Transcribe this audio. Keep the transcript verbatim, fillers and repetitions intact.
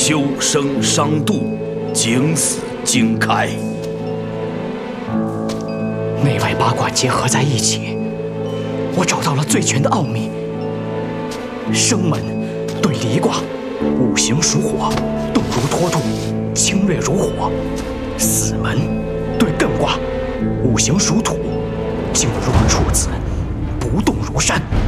秋生商度，景死经开。 内外八卦结合在一起，我找到了最全的奥秘。生门对离卦，五行属火，动如脱兔，清锐如火；死门对艮卦，五行属土，静若处子，不动如山。